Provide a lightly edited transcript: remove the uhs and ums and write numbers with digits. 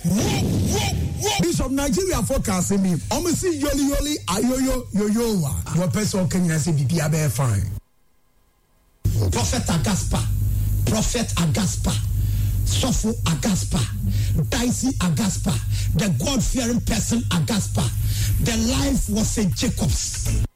Bishop Nigeria forecast me. I'm see yoli ayoyo yoyowa. Your person can say be fine. Prophet Agaspa, Sopho Agaspa, Dicey Agaspa, the God-fearing person Agaspa. The life was a Jacob's.